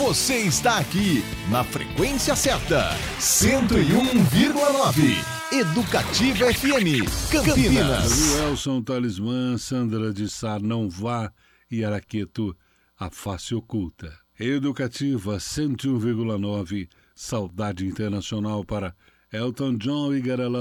Você está aqui na frequência certa, 101,9. Educativa FM, Campinas. Elson Talismã, Sandra de Sá, Não Vá e Araqueto, A Face Oculta. Educativa 101,9, Saudade Internacional para Elton John e Garela